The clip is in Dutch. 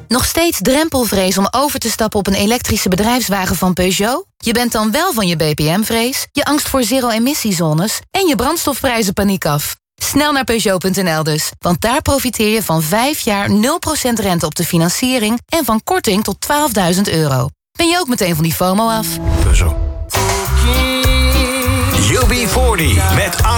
Nog steeds drempelvrees om over te stappen op een elektrische bedrijfswagen van Peugeot? Je bent dan wel van je BPM-vrees, je angst voor zero-emissiezones en je brandstofprijzenpaniek af. Snel naar Peugeot.nl dus, want daar profiteer je van 5 jaar 0% rente op de financiering en van korting tot €12.000. Ben je ook meteen van die FOMO af? Peugeot. UB40 met